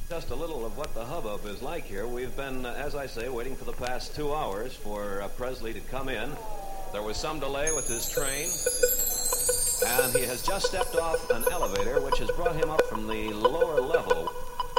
Just a little of what the hubbub is like here. We've been, as I say, waiting for the past 2 hours for Presley to come in. There was some delay with his train, and he has just stepped off an elevator, which has brought him up from the lower level.